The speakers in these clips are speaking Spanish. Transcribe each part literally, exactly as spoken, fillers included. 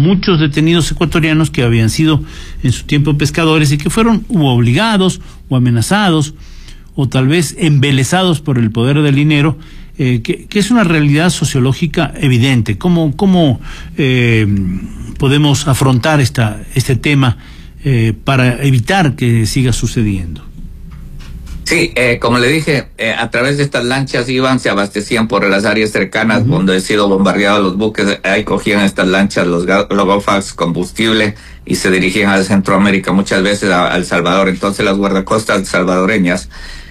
muchos detenidos ecuatorianos que habían sido en su tiempo pescadores y que fueron u obligados o amenazados o tal vez embelesados por el poder del dinero, eh, que, que es una realidad sociológica evidente. ¿Cómo, cómo eh, podemos afrontar esta, este tema eh, para evitar que siga sucediendo? Sí, eh, como le dije, eh, a través de estas lanchas iban, se abastecían por las áreas cercanas, uh-huh, donde han sido bombardeados los buques. Ahí cogían estas lanchas los, los Gofax combustible y se dirigían a Centroamérica, muchas veces a, a El Salvador. Entonces las guardacostas salvadoreñas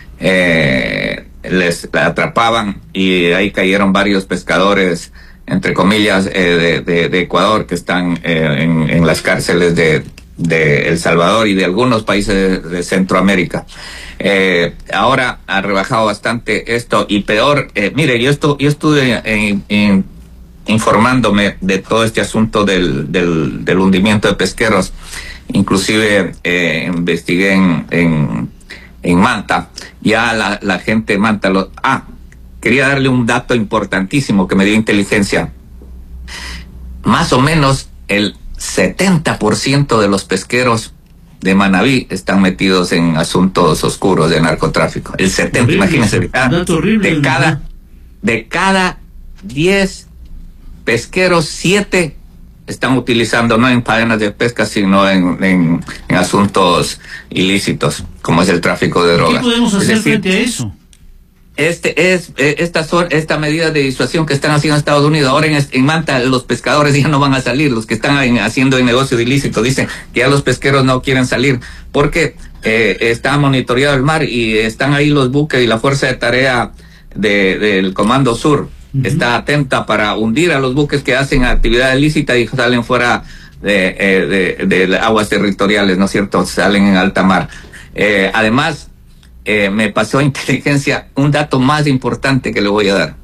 eh, les atrapaban y ahí cayeron varios pescadores, entre comillas, eh, de, de, de Ecuador, que están eh, en, en las cárceles de, de El Salvador y de algunos países de, de Centroamérica. Eh, ahora ha rebajado bastante esto y peor, eh, mire, yo, estu yo estuve en, en, informándome de todo este asunto del, del, del hundimiento de pesqueros. Inclusive eh, investigué en, en, en Manta. Ya la, la gente de Manta lo, ah, quería darle un dato importantísimo que me dio inteligencia. Más o menos el setenta por ciento de los pesqueros de Manabí están metidos en asuntos oscuros de narcotráfico. El setenta, imagínense, de cada, de cada, de cada diez pesqueros, siete están utilizando no en faenas de pesca, sino en, en, en asuntos ilícitos, como es el tráfico de drogas. ¿Qué podemos hacer es decir, frente a eso? Este es eh, esta son, esta medida de disuasión que están haciendo en Estados Unidos. Ahora en, en Manta los pescadores ya no van a salir, los que están en, haciendo el negocio de ilícito dicen que ya los pesqueros no quieren salir porque eh, está monitoreado el mar y están ahí los buques y la fuerza de tarea de, del Comando Sur uh-huh. está atenta para hundir a los buques que hacen actividad ilícita y salen fuera de, eh, de, de aguas territoriales, ¿no es cierto? Salen en alta mar. Eh, además, Eh, me pasó a inteligencia un dato más importante que le voy a dar.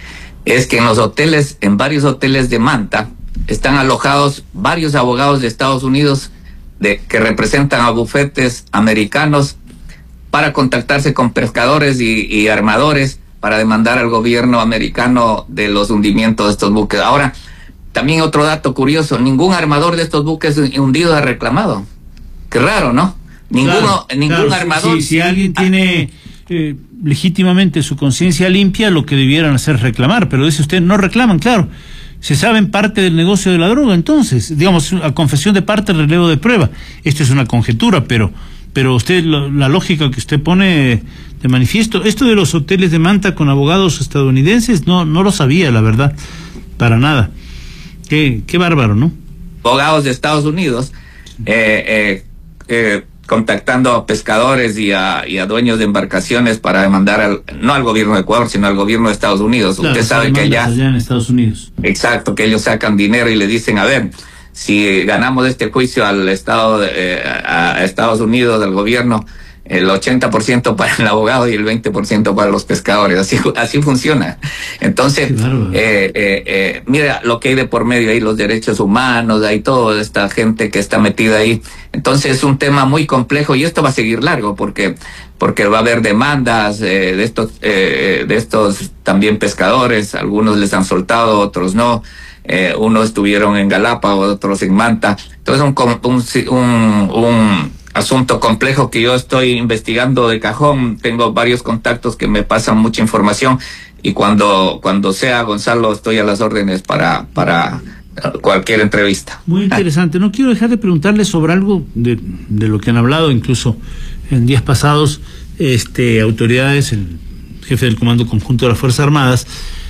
Es que en los hoteles, en varios hoteles de Manta, están alojados varios abogados de Estados Unidos de, que representan a bufetes americanos para contactarse con pescadores y, y armadores para demandar al gobierno americano de los hundimientos de estos buques. Ahora, también otro dato curioso, ningún armador de estos buques hundidos ha reclamado. Qué raro, ¿no? Ninguno, claro, ningún claro, armador. Si, si alguien tiene eh, legítimamente su conciencia limpia, lo que debieran hacer es reclamar, pero dice usted, no reclaman, claro. Se saben parte del negocio de la droga, entonces, digamos, a confesión de parte, relevo de prueba. Esto es una conjetura, pero pero usted, lo, la lógica que usted pone de manifiesto, esto de los hoteles de Manta con abogados estadounidenses, no no lo sabía, la verdad, para nada. Qué, qué bárbaro, ¿no? Abogados de Estados Unidos, eh, eh, eh, contactando a pescadores y a, y a dueños de embarcaciones para demandar al, no al gobierno de Ecuador, sino al gobierno de Estados Unidos. Claro, usted sabe que allá, allá en Estados Unidos. Exacto, que ellos sacan dinero y le dicen, a ver, si ganamos este juicio al Estado, de, eh, a, a Estados Unidos, al gobierno, el ochenta por ciento para el abogado y el veinte por ciento para los pescadores. Así así funciona. Entonces, eh, eh, eh, mira lo que hay de por medio ahí, los derechos humanos, hay toda esta gente que está metida ahí. Entonces es un tema muy complejo y esto va a seguir largo porque porque va a haber demandas eh, de estos eh, de estos también pescadores. Algunos les han soltado, otros no. Eh, unos estuvieron en Galápagos, otros en Manta. Entonces un un, un, un asunto complejo que yo estoy investigando de cajón. Tengo varios contactos que me pasan mucha información y cuando cuando sea, Gonzalo, estoy a las órdenes para para cualquier entrevista. Muy interesante. No quiero dejar de preguntarle sobre algo de, de lo que han hablado incluso en días pasados este autoridades, el jefe del Comando Conjunto de las Fuerzas Armadas.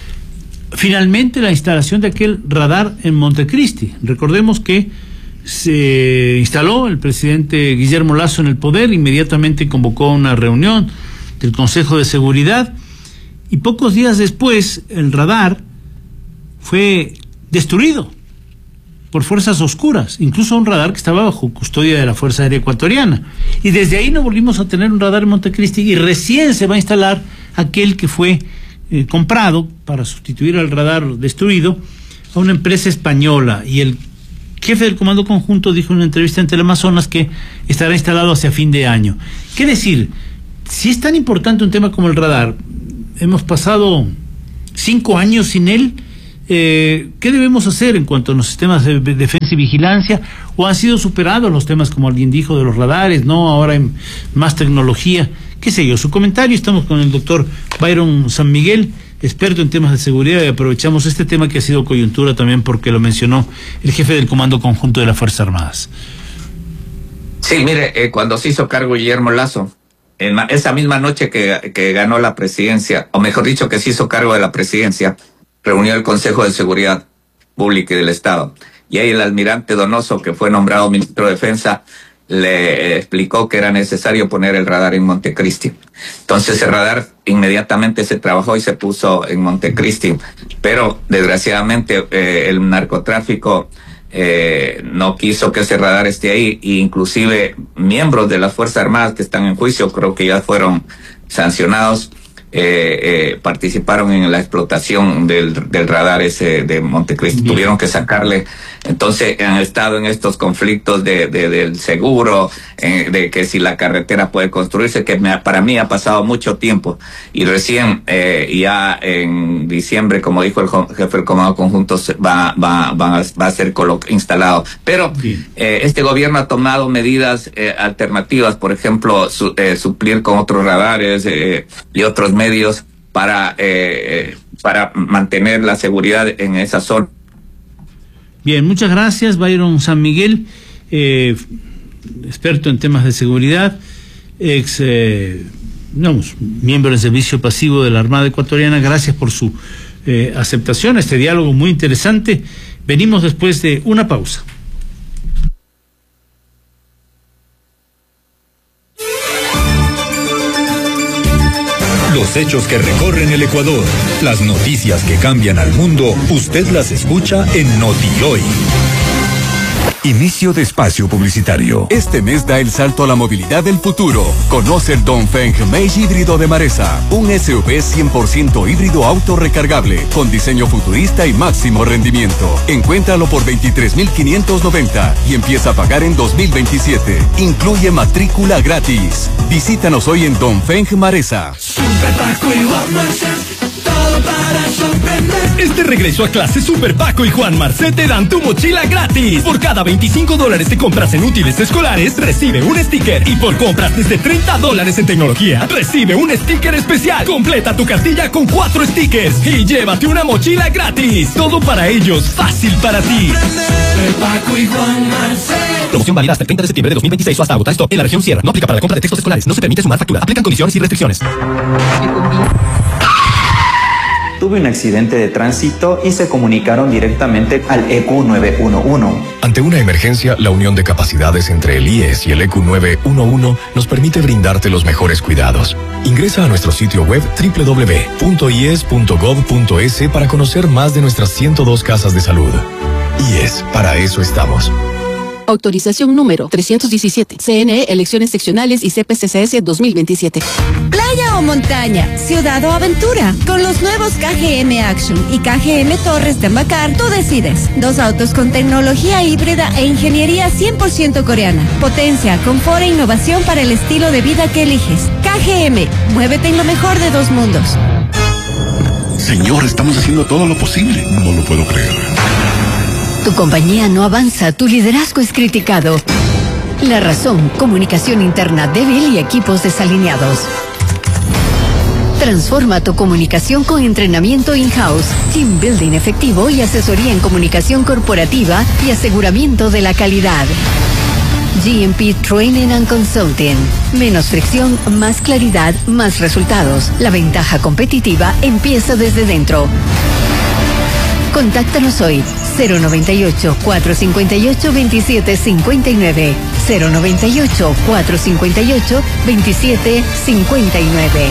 Finalmente la instalación de aquel radar en Montecristi. Recordemos que se instaló el presidente Guillermo Lasso en el poder, inmediatamente convocó una reunión del Consejo de Seguridad y pocos días después el radar fue destruido por fuerzas oscuras, incluso un radar que estaba bajo custodia de la Fuerza Aérea Ecuatoriana. Y desde ahí no volvimos a tener un radar en Montecristi y recién se va a instalar aquel que fue eh, comprado para sustituir al radar destruido a una empresa española, y el jefe del Comando Conjunto dijo en una entrevista en Teleamazonas que estará instalado hacia fin de año. ¿Qué decir? Si es tan importante un tema como el radar, hemos pasado cinco años sin él, Eh, ¿Qué debemos hacer en cuanto a los sistemas de defensa y vigilancia? ¿O han sido superados los temas, como alguien dijo, de los radares, no? Ahora hay más tecnología, qué sé yo. Su comentario. Estamos con el doctor Byron San Miguel, experto en temas de seguridad, y aprovechamos este tema que ha sido coyuntura también porque lo mencionó el jefe del Comando Conjunto de las Fuerzas Armadas. Sí, mire, eh, cuando se hizo cargo Guillermo Lazo, en esa misma noche que, que ganó la presidencia, o mejor dicho, que se hizo cargo de la presidencia, reunió el Consejo de Seguridad Pública y del Estado. Y ahí el almirante Donoso, que fue nombrado ministro de Defensa, le explicó que era necesario poner el radar en Montecristi. Entonces el radar inmediatamente se trabajó y se puso en Montecristi. Pero desgraciadamente eh, el narcotráfico eh, no quiso que ese radar esté ahí, e inclusive miembros de las Fuerzas Armadas que están en juicio, creo que ya fueron sancionados, Eh, eh, participaron en la explotación del, del radar ese de Montecristi. Bien. Tuvieron que sacarle. Entonces han estado en estos conflictos de, de del seguro, eh, de que si la carretera puede construirse, que me, para mí ha pasado mucho tiempo, y recién eh, ya en diciembre, como dijo el jefe del Comando Conjunto, va, va, va, va a ser instalado. Pero eh, este gobierno ha tomado medidas eh, alternativas, por ejemplo, su, eh, suplir con otros radares eh, y otros medios para eh, para mantener la seguridad en esa zona. Bien, muchas gracias, Byron San Miguel, eh, experto en temas de seguridad, ex eh, digamos, miembro del servicio pasivo de la Armada Ecuatoriana. Gracias por su eh, aceptación a este diálogo muy interesante. Venimos después de una pausa. Los hechos que recorren el Ecuador, las noticias que cambian al mundo, usted las escucha en NotiHoy. Inicio de espacio publicitario. Este mes da el salto a la movilidad del futuro. Conoce el Dongfeng Meiji híbrido de Maresa, un S U V cien por ciento híbrido autorrecargable, con diseño futurista y máximo rendimiento. Encuéntralo por veintitrés mil quinientos noventa y empieza a pagar en dos mil veintisiete. Incluye matrícula gratis. Visítanos hoy en Dongfeng Maresa. Super Paco y Juan Marcet, todo para sorprender. Este regreso a clase, Super Paco y Juan Marcet te dan tu mochila gratis. Por cada veinticinco dólares de compras en útiles escolares, recibe un sticker. Y por compras desde treinta dólares en tecnología, recibe un sticker especial. Completa tu cartilla con cuatro stickers y llévate una mochila gratis. Todo para ellos, fácil para ti. Super Paco y Juan Marcet. Promoción válida hasta el treinta de septiembre de dos mil veintiséis o hasta agotar stock en la región Sierra. No aplica para la compra de textos escolares. No se permite sumar factura. Aplican condiciones y restricciones. Tuve un accidente de tránsito y se comunicaron directamente al E Q nueve uno uno. Ante una emergencia, la unión de capacidades entre el I E S y el E Q nueve uno uno nos permite brindarte los mejores cuidados. Ingresa a nuestro sitio web doble u doble u doble u punto i e s punto gov punto es para conocer más de nuestras ciento dos casas de salud. I E S, para eso estamos. Autorización número trescientos diecisiete. C N E, elecciones seccionales y C P C C S dos mil veintisiete. Playa o montaña, ciudad o aventura. Con los nuevos K G M Action y K G M Torres de Ambacar, tú decides. Dos autos con tecnología híbrida e ingeniería cien por ciento coreana. Potencia, confort e innovación para el estilo de vida que eliges. K G M, muévete en lo mejor de dos mundos. Señor, estamos haciendo todo lo posible. No lo puedo creer. Tu compañía no avanza, tu liderazgo es criticado. La razón, comunicación interna débil y equipos desalineados. Transforma tu comunicación con entrenamiento in-house, team building efectivo y asesoría en comunicación corporativa y aseguramiento de la calidad. G M P Training and Consulting. Menos fricción, más claridad, más resultados. La ventaja competitiva empieza desde dentro. Contáctanos hoy, cero noventa y ocho, cuatrocientos cincuenta y ocho, veintisiete cincuenta y nueve, cero noventa y ocho, cuatrocientos cincuenta y ocho, veintisiete cincuenta y nueve.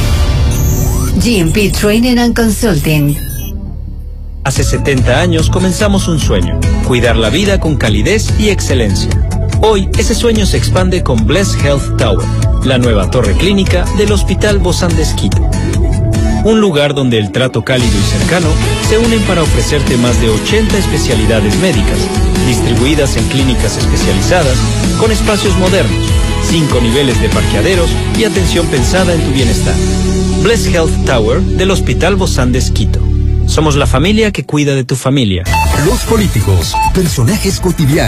G M P Training and Consulting. Hace setenta años comenzamos un sueño, cuidar la vida con calidez y excelencia. Hoy ese sueño se expande con Bless Health Tower, la nueva torre clínica del Hospital Bozán de Esquito. Un lugar donde el trato cálido y cercano se unen para ofrecerte más de ochenta especialidades médicas, distribuidas en clínicas especializadas, con espacios modernos, cinco niveles de parqueaderos y atención pensada en tu bienestar. Bless Health Tower del Hospital Bozán de Esquito. Somos la familia que cuida de tu familia. Los políticos, personajes cotidianos.